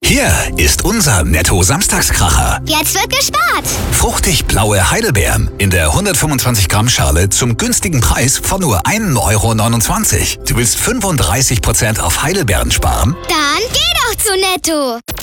Hier ist unser Netto-Samstagskracher. Jetzt wird gespart. Fruchtig blaue Heidelbeeren in der 125 Gramm Schale zum günstigen Preis von nur 1,29 €. Du willst 35% auf Heidelbeeren sparen? Dann geh doch zu Netto.